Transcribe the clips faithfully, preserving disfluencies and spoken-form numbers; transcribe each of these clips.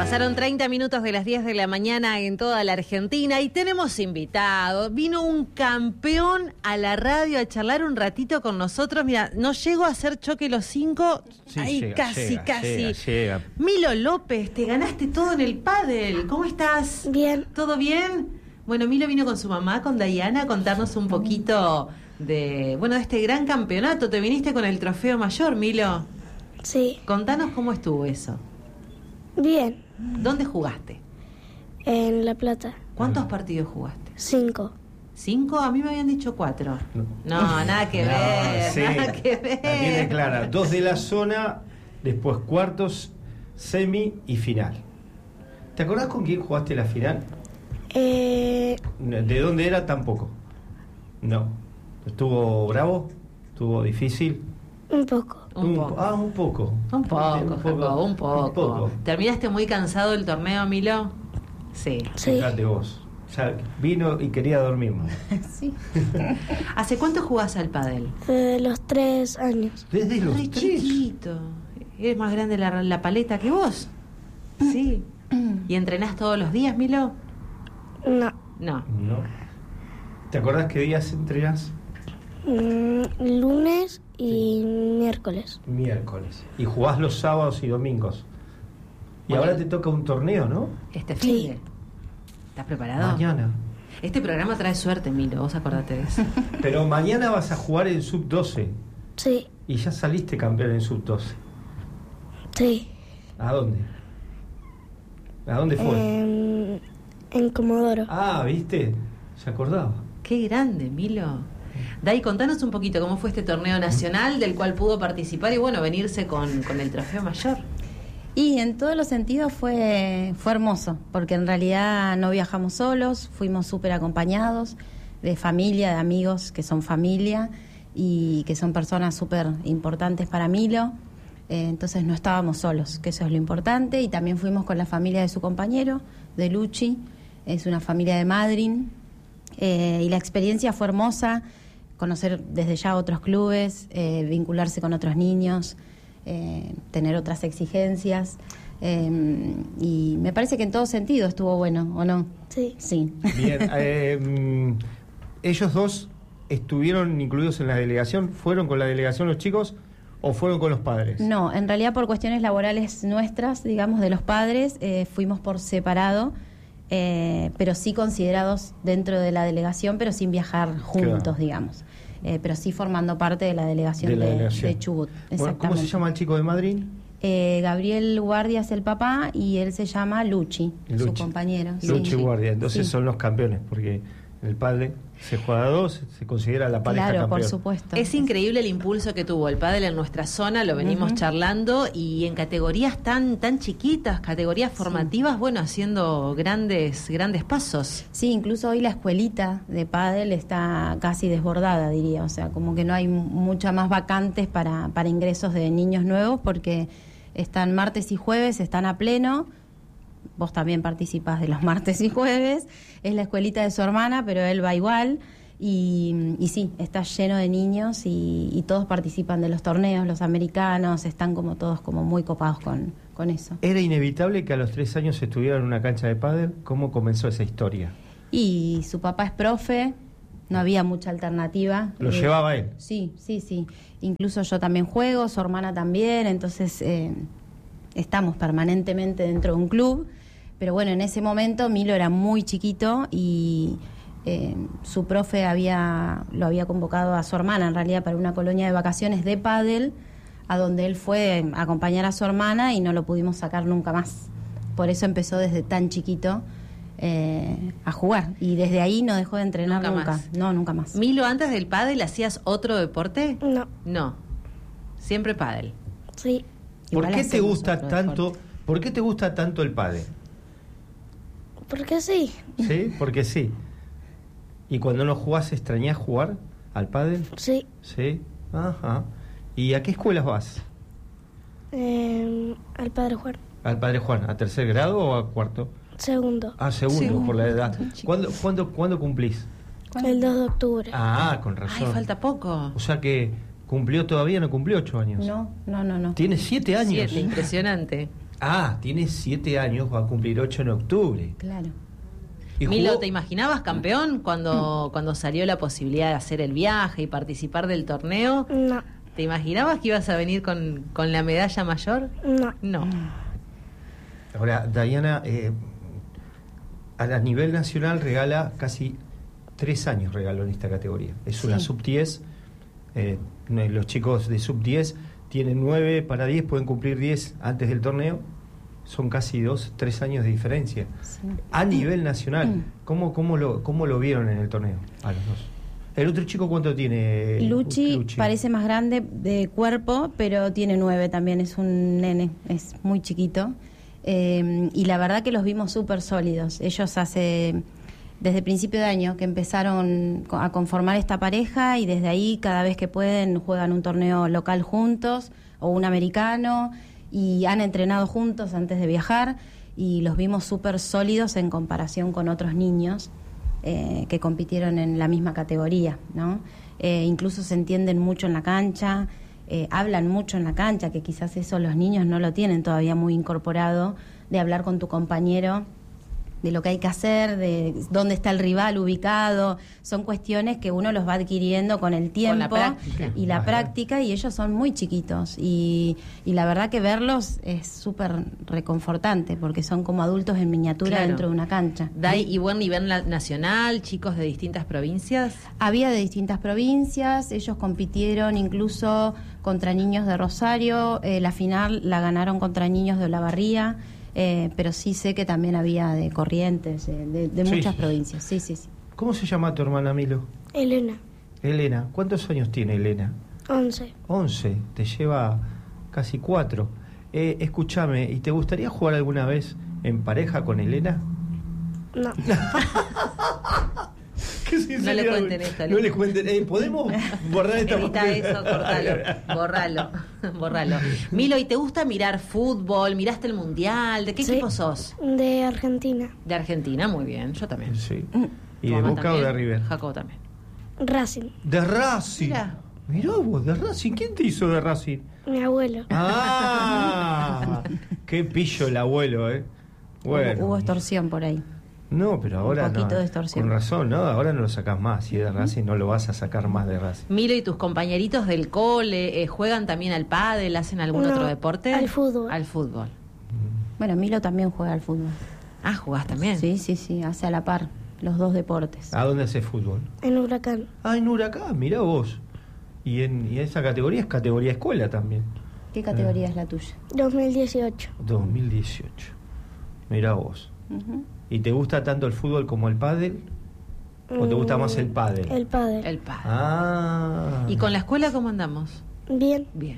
Pasaron treinta minutos de las diez de la mañana en toda la Argentina y tenemos invitado. Vino un campeón a la radio a charlar un ratito con nosotros. Mira, no llego a hacer choque los cinco. Sí, Ahí llega, casi, llega, casi. llega, llega. Milo López, te ganaste todo en el pádel. ¿Cómo estás? Bien. ¿Todo bien? Bueno, Milo vino con su mamá, con Dayana, a contarnos un poquito de, bueno, de este gran campeonato. Te viniste con el trofeo mayor, Milo. Sí. Contanos cómo estuvo eso. Bien. ¿Dónde jugaste? En La Plata. ¿Cuántos partidos jugaste? Cinco. ¿Cinco? A mí me habían dicho cuatro. No, No, nada que No, ver, sí. nada que La tiene ver. clara. Dos de la zona, después cuartos, semi y final. ¿Te acordás con quién jugaste la final? Eh, ¿De dónde era? Tampoco. No. ¿Estuvo bravo? ¿Estuvo difícil? un poco. Un poco. Ah, un poco. Un poco, Jacobo, un poco. Un poco. ¿Terminaste muy cansado del torneo, Milo? Sí. Sí. Fíjate vos. O sea, vino y quería dormir más. Sí. ¿Hace cuánto jugás al pádel? De los tres años. Desde los Re tres. chiquito. ¿Eres más grande la, la paleta que vos? Sí. ¿Y entrenás todos los días, Milo? No. No. No. ¿Te acordás qué días entrenás? Mm, lunes y miércoles. Miércoles. Y jugás los sábados y domingos. Y Bueno. ahora te toca un torneo, ¿no? Este Sí. fin de- ¿Estás preparado? Mañana. Este programa trae suerte, Milo, vos acordate de eso. Pero mañana vas a jugar en sub doce. Sí. Y ya saliste campeón en sub doce. Sí. ¿A dónde? ¿A dónde fue? En, en Comodoro. Ah, ¿viste? Se acordaba. Qué grande, Milo. Dai, contanos un poquito cómo fue este torneo nacional del cual pudo participar y bueno, venirse con, con el trofeo mayor. Y en todos los sentidos fue, fue hermoso, porque en realidad no viajamos solos, fuimos súper acompañados de familia, de amigos que son familia y que son personas súper importantes para Milo. Eh, entonces no estábamos solos, que eso es lo importante, y también fuimos con la familia de su compañero, de Luchi, es una familia de Madryn, eh, y la experiencia fue hermosa, conocer desde ya otros clubes, eh, vincularse con otros niños, eh, tener otras exigencias, eh, y me parece que en todo sentido estuvo bueno, ¿o no? Sí. Sí. Bien. eh, mm, ellos dos estuvieron incluidos en la delegación. ¿Fueron con la delegación los chicos o fueron con los padres? No, en realidad por cuestiones laborales nuestras, digamos, de los padres, eh, fuimos por separado, eh, pero sí considerados dentro de la delegación, pero sin viajar juntos, Claro. digamos. Eh, pero sí formando parte de la delegación De de, la delegación. de Chubut. Bueno, Exactamente. ¿cómo se llama el chico de Madrid? Eh, Gabriel Guardia es el papá y él se llama Luchi, su Luchi. compañero. Sí. Luchi Guardia. Entonces Sí. son los campeones, porque el padre se juega a dos, se considera la pareja Claro, campeón. por supuesto. Es increíble el impulso que tuvo el pádel en nuestra zona, lo venimos Ujú. charlando y en categorías tan tan chiquitas, categorías formativas, bueno, haciendo grandes grandes pasos. Sí, incluso hoy la escuelita de pádel está casi desbordada, diría. O sea, como que no hay muchas más vacantes para, para ingresos de niños nuevos porque están martes y jueves, están a pleno. Vos también participás de los martes y jueves. Es la escuelita de su hermana, pero él va igual. Y, y sí, está lleno de niños y, y todos participan de los torneos, los americanos, están como todos como muy copados con, con eso. ¿Era inevitable que a los tres años estuviera en una cancha de pádel? ¿Cómo comenzó esa historia? Y su papá es profe, no había mucha alternativa. ¿Lo Eh, llevaba él? Sí, sí, sí. Incluso yo también juego, su hermana también, entonces eh, estamos permanentemente dentro de un club. Pero bueno, en ese momento Milo era muy chiquito y eh, su profe había lo había convocado a su hermana, en realidad, para una colonia de vacaciones de pádel, a donde él fue a acompañar a su hermana y no lo pudimos sacar nunca más. Por eso empezó desde tan chiquito eh, a jugar y desde ahí no dejó de entrenar Nunca nunca. más. No, nunca más. Milo, antes del pádel, ¿hacías otro deporte? No. No, siempre pádel. Sí. ¿Por Igual qué te hacemos gusta otro tanto? deporte. ¿Por qué te gusta tanto el pádel? Porque sí. ¿Sí? Porque sí. ¿Y cuando no jugás extrañás jugar al pádel? Sí. Sí. Ajá. ¿Y a qué escuelas vas? Eh, al Padre Juan. ¿Al Padre Juan? ¿A tercer grado o a cuarto? Segundo. Ah, segundo, Segundo, por la edad. chico. ¿Cuándo, cuándo, ¿Cuándo cumplís? El dos de octubre. Ah, con Ay, razón. falta poco. O sea que cumplió todavía, no cumplió ocho años. No, no, no, no. Tiene siete años. Siete, impresionante. Ah, tiene siete años, va a cumplir ocho en octubre. Claro. Y Milo, jugó- ¿te imaginabas campeón cuando, cuando salió la posibilidad de hacer el viaje y participar del torneo? No, ¿Te imaginabas que ibas a venir con, con la medalla mayor? no. No. Ahora, Diana, eh, a la nivel nacional regala casi tres años regaló en esta categoría. Es Sí. una sub diez. Eh, no- los chicos de sub diez tienen nueve para diez, pueden cumplir diez antes del torneo. Son casi dos, tres años de diferencia. Sí. A nivel nacional, Mm. ¿cómo, cómo, lo, ¿cómo lo vieron en el torneo a los dos? ¿El otro chico cuánto tiene? Luchi, parece más grande de cuerpo, pero tiene nueve también, es un nene, es muy chiquito. Eh, y la verdad que los vimos súper sólidos. Ellos hace, desde principio de año, que empezaron co- a conformar esta pareja y desde ahí cada vez que pueden juegan un torneo local juntos o un americano y han entrenado juntos antes de viajar y los vimos súper sólidos en comparación con otros niños. Eh, que compitieron en la misma categoría, ¿no? Eh, incluso se entienden mucho en la cancha, eh, hablan mucho en la cancha, que quizás eso los niños no lo tienen todavía muy incorporado, de hablar con tu compañero, de lo que hay que hacer, de dónde está el rival ubicado. Son cuestiones que uno los va adquiriendo con el tiempo la práctica. y la Ajá. práctica, y ellos son muy chiquitos. Y, y la verdad que verlos es súper reconfortante, porque son como adultos en miniatura Claro. dentro de una cancha. ¿Hay y buen nivel na- nacional, chicos de distintas provincias? Había de distintas provincias, ellos compitieron incluso contra niños de Rosario, eh, la final la ganaron contra niños de Olavarría, eh, pero sí sé que también había de Corrientes, eh, de, de Sí, muchas sí. provincias, sí, sí, sí. ¿Cómo se llama tu hermana Milo? Elena, Elena. ¿Cuántos años tiene Elena? once. once. Te lleva casi cuatro. Eh, escúchame, ¿y te gustaría jugar alguna vez en pareja con Elena? No, ¿Qué sinceridad, No le güey. cuenten esto, No Elena. le cuenten. Eh, ¿Podemos borrar esta Edita parte? eso, cortalo, borralo, borralo. Milo, ¿y te gusta mirar fútbol? ¿Miraste el mundial? ¿De qué Sí. equipo sos? de Argentina. De Argentina, muy bien, yo también. Sí. Mm. ¿Y Tu de mamá Boca o también, de River? Jacobo también. Racing, De Racing. Mirá. Mirá vos, de Racing. ¿Quién te hizo de Racing? mi abuelo. Ah, qué pillo el abuelo, ¿eh? Bueno. Hubo, hubo extorsión por ahí. No, pero ahora Un poquito no. de extorsión. Con razón, ¿no? Ahora no lo sacás más. Si es de Racing, no lo vas a sacar más de Racing. Milo, ¿y tus compañeritos del cole eh, juegan también al pádel? ¿Hacen algún No, otro deporte? al fútbol. Al fútbol. Bueno, Milo también juega al fútbol. Ah, jugás también. Sí, sí, sí, hace a la par los dos deportes. ¿A dónde haces fútbol? En Huracán, Ah, en Huracán, mirá vos. Y en y esa categoría es categoría escuela también. ¿Qué categoría es la tuya? dos mil dieciocho. dos mil dieciocho. Mirá vos. Ujú. ¿Y te gusta tanto el fútbol como el pádel? ¿O te gusta más el pádel? El pádel. El pádel. Ah. ¿Y con la escuela cómo andamos? Bien, Bien.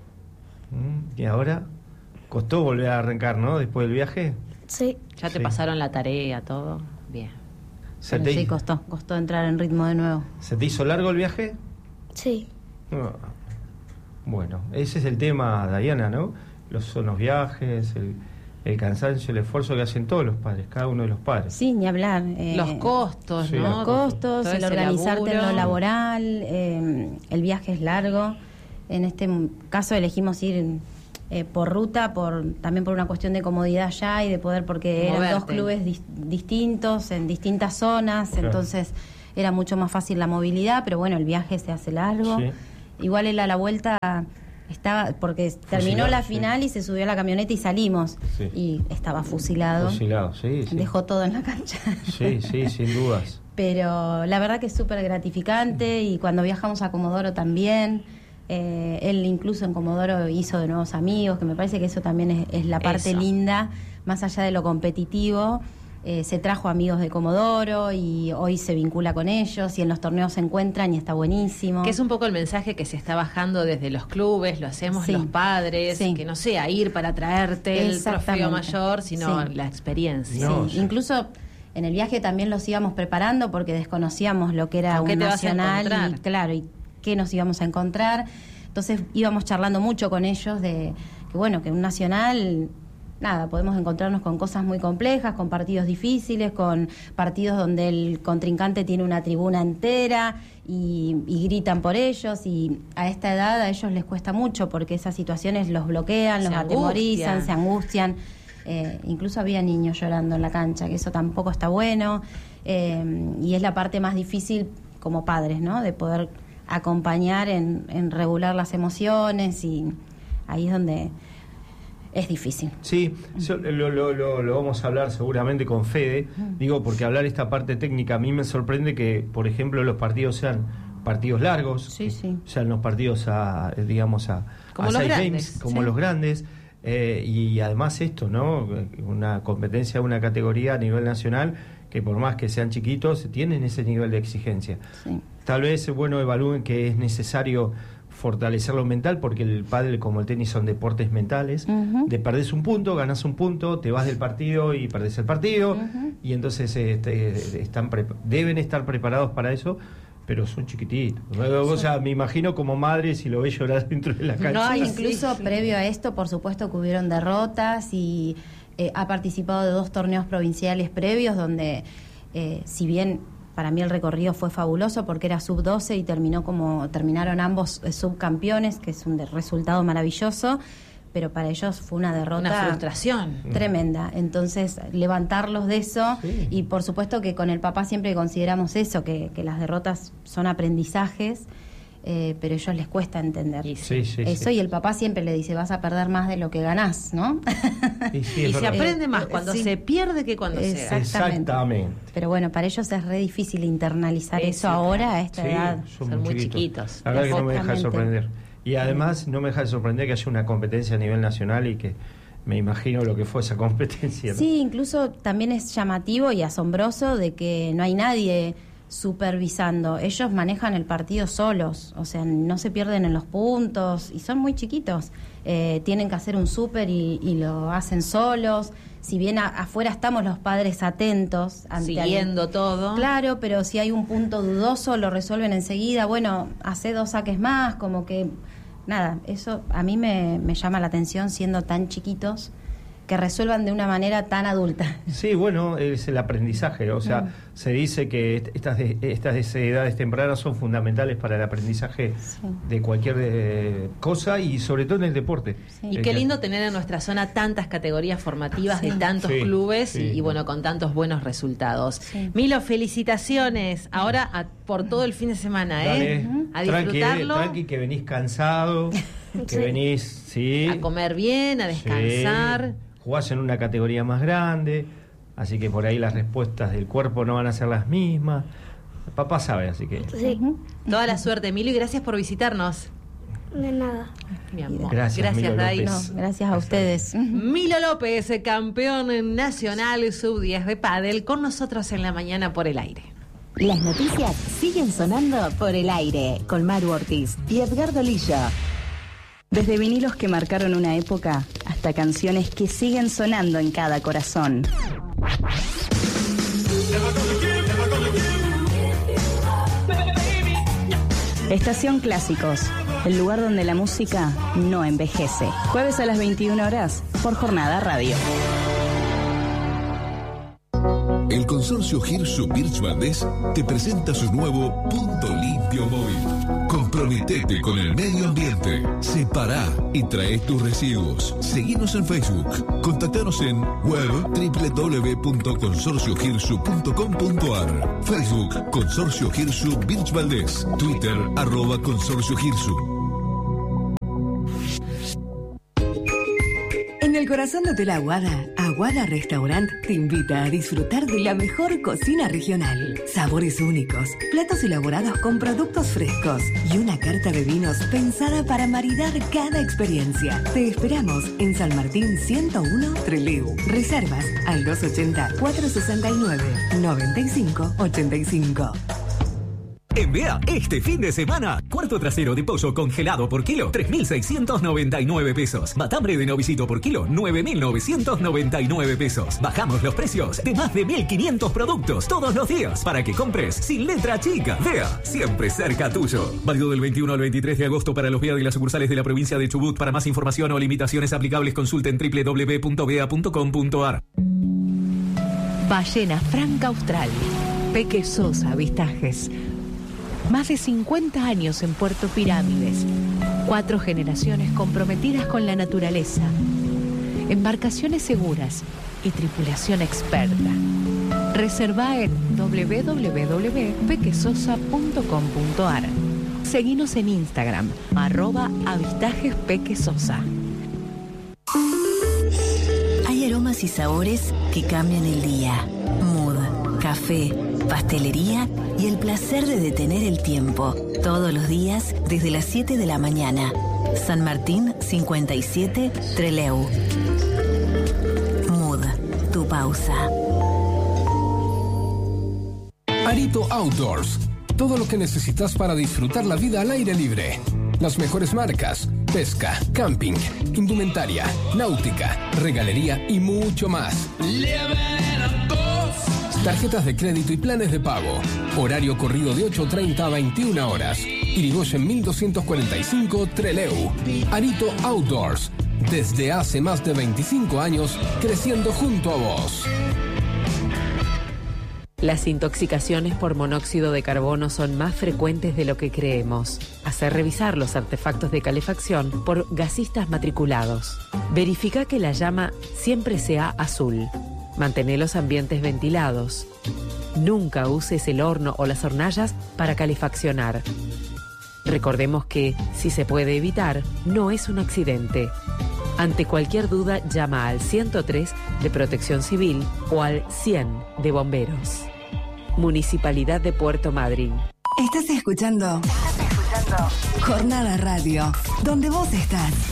Mm, Y ahora costó volver a arrancar, ¿no? Después del viaje. sí, ¿Ya te Sí. pasaron la tarea, todo? Bien. ¿Se Pero te, sí, costó, costó entrar en ritmo de nuevo. ¿Se te hizo largo el viaje? sí, Ah. Bueno, ese es el tema, Diana, ¿no? Los, son los viajes, el, el cansancio, el esfuerzo que hacen todos los padres, cada uno de los padres. Sí, ni hablar. eh, Los costos, sí, ¿no? los Los costos, Todo el ese organizarte en laburo. lo laboral, eh, el viaje es largo. En este m- caso elegimos ir eh, por ruta, por también por una cuestión de comodidad ya y de poder, porque eran dos Moverte. clubes dis- distintos, en distintas zonas, Claro. entonces era mucho más fácil la movilidad, pero bueno, el viaje se hace largo. Sí. Igual él a la vuelta estaba, porque terminó Fusilado, la sí. final y se subió a la camioneta y salimos, Sí. y estaba fusilado, Fusilado, sí, sí. dejó todo en la cancha. Sí, sí, sin dudas. Pero la verdad que es súper gratificante y cuando viajamos a Comodoro también, eh, él incluso en Comodoro hizo de nuevos amigos, que me parece que eso también es, es la parte Eso. linda, más allá de lo competitivo. Eh, se trajo amigos de Comodoro y hoy se vincula con ellos y en los torneos se encuentran y está buenísimo. Que es un poco el mensaje que se está bajando desde los clubes, lo hacemos Sí. los padres, Sí. que no sea ir para traerte el trofeo Exactamente. mayor, sino Sí. la experiencia. No, Sí, sí. incluso en el viaje también los íbamos preparando porque desconocíamos lo que era ¿Con qué un te vas a nacional encontrar? y claro, y qué nos íbamos a encontrar. Entonces íbamos charlando mucho con ellos de que bueno, que un nacional nada, podemos encontrarnos con cosas muy complejas, con partidos difíciles, con partidos donde el contrincante tiene una tribuna entera y, y gritan por ellos, y a esta edad a ellos les cuesta mucho porque esas situaciones los bloquean, Se los atemorizan, se angustian. Eh, incluso había niños llorando en la cancha, que eso tampoco está bueno, eh, y es la parte más difícil como padres, ¿no? De poder acompañar en, en regular las emociones, y ahí es donde es difícil. Sí, so, lo, lo, lo, lo vamos a hablar seguramente con Fede, digo, porque hablar esta parte técnica, a mí me sorprende que, por ejemplo, los partidos sean partidos largos, Sí, sí. sean los partidos a, digamos, a, Como a los seis grandes, games, como sí. los grandes, eh, y además esto, ¿no? Una competencia, una categoría a nivel nacional, que por más que sean chiquitos, tienen ese nivel de exigencia. Sí. Tal vez, bueno, evalúen que es necesario fortalecer lo mental, porque el pádel como el tenis son deportes mentales. Uh-huh. De perdés un punto, ganás un punto, te vas del partido y perdés el partido, Uh-huh. y entonces este, están pre- deben estar preparados para eso, pero son chiquititos. O sea, me imagino como madre si lo ves llorar dentro de la cancha. No, Sí, Ay, incluso sí, sí. previo a esto, por supuesto que hubieron derrotas, y eh, ha participado de dos torneos provinciales previos donde, eh, si bien para mí el recorrido fue fabuloso porque era sub doce y terminó como terminaron ambos eh, subcampeones, que es un de- resultado maravilloso, pero para ellos fue una derrota Una frustración. tremenda. Entonces, levantarlos de eso, Sí. y por supuesto que con el papá siempre consideramos eso, que, que las derrotas son aprendizajes, eh, pero a ellos les cuesta entender Y Sí, sí, eso, sí. y el papá siempre le dice, vas a perder más de lo que ganás, ¿no? Sí, sí, Y es se verdad. aprende más Eh, cuando sí. se pierde que cuando se Exacto. gana. Exactamente. Exactamente. Pero bueno, para ellos es re difícil internalizar Sí, eso sí, ahora, claro. a esta Sí, edad. Son muy chiquitos. La verdad que no me deja de Exactamente. sorprender. Y además no me deja de sorprender que haya una competencia a nivel nacional, y que me imagino lo que fue esa competencia, ¿no? Sí, incluso también es llamativo y asombroso de que no hay nadie supervisando. Ellos manejan el partido solos, o sea, no se pierden en los puntos, y son muy chiquitos. Eh, tienen que hacer un súper y, y lo hacen solos. Si bien a- afuera estamos los padres atentos, ante Siguiendo algún- todo. Claro, pero si hay un punto dudoso lo resuelven enseguida. Bueno, hace dos saques más, como que nada, eso a mí me, me llama la atención, siendo tan chiquitos, que resuelvan de una manera tan adulta. Sí, bueno, es el aprendizaje. O sea, Mm. se dice que est- estas de, estas de edades tempranas son fundamentales para el aprendizaje Sí. de cualquier eh, cosa, y sobre todo en el deporte. Sí. Y Eh, qué que- lindo tener en nuestra zona tantas categorías formativas Sí. de tantos Sí, clubes sí. y, y bueno, con tantos buenos resultados. Sí. Milo, felicitaciones. Ahora a- por todo el fin de semana, Dale, ¿eh? A tranqui, disfrutarlo, tranqui, que venís cansado, que Sí. venís, sí. a comer bien, a descansar. Sí. Jugás en una categoría más grande, así que por ahí las respuestas del cuerpo no van a ser las mismas. El papá sabe, así que Sí, Ujú. Toda la suerte, Milo, y gracias por visitarnos. de nada. Mi amor. Gracias, Milo Dai. López. No, gracias a ustedes. Milo López, campeón nacional sub diez de pádel, con nosotros en la mañana por el aire. Las noticias siguen sonando por el aire con Maru Ortiz y Edgardo Lillo. Desde vinilos que marcaron una época hasta canciones que siguen sonando en cada corazón. Estación Clásicos, el lugar donde la música no envejece. Jueves a las veintiuna horas por Jornada Radio. El consorcio Hirsu Birch Valdés te presenta su nuevo Punto Limpio Móvil. Comprometete con el medio ambiente. Separá y trae tus residuos. Seguinos en Facebook. Contactanos en web doble u doble u doble u punto consorcio hirsu punto com punto a r. Facebook Consorcio Hirsu Birch Valdés. Twitter arroba Consorcio Hirsu. En el corazón de Hotel Aguada, Aguada Restaurant te invita a disfrutar de la mejor cocina regional. Sabores únicos, platos elaborados con productos frescos y una carta de vinos pensada para maridar cada experiencia. Te esperamos en San Martín ciento uno, Trelew. Reservas al dos ochenta, cuatrocientos sesenta y nueve, noventa y cinco ochenta y cinco. En Bea, este fin de semana, cuarto trasero de pollo congelado por kilo, tres mil seiscientos noventa y nueve pesos. Matambre de novicito por kilo, nueve mil novecientos noventa y nueve pesos. Bajamos los precios de más de mil quinientos productos todos los días para que compres sin letra chica. Bea, siempre cerca tuyo. Válido del veintiuno al veintitrés de agosto para los Bea de las sucursales de la provincia de Chubut. Para más información o limitaciones aplicables, consulte en doble u doble u doble u punto bea punto com punto a r. Ballena Franca Austral. Peque Sosa Avistajes. Más de cincuenta años en Puerto Pirámides. Cuatro generaciones comprometidas con la naturaleza. Embarcaciones seguras y tripulación experta. Reserva en doble u doble u doble u punto pequesosa punto com punto a r. Seguinos en Instagram, arroba avistajes pequesosa. Hay aromas y sabores que cambian el día. Mood, café, pastelería y el placer de detener el tiempo. Todos los días desde las siete de la mañana. San Martín cincuenta y siete, Trelew. Mood, tu pausa. Arito Outdoors. Todo lo que necesitas para disfrutar la vida al aire libre. Las mejores marcas, pesca, camping, indumentaria, náutica, regalería y mucho más. Tarjetas de crédito y planes de pago. Horario corrido de ocho treinta a veintiuna horas. Irigoyen mil doscientos cuarenta y cinco, Trelew. Arito Outdoors. Desde hace más de veinticinco años, creciendo junto a vos. Las intoxicaciones por monóxido de carbono son más frecuentes de lo que creemos. Hacer revisar los artefactos de calefacción por gasistas matriculados. Verifica que la llama siempre sea azul. Mantén los ambientes ventilados. Nunca uses el horno o las hornallas para calefaccionar. Recordemos que, si se puede evitar, no es un accidente. Ante cualquier duda, llama al ciento tres de Protección Civil o al cien de Bomberos. Municipalidad de Puerto Madryn. ¿Estás escuchando? ¿Estás escuchando? Jornada Radio, donde vos estás.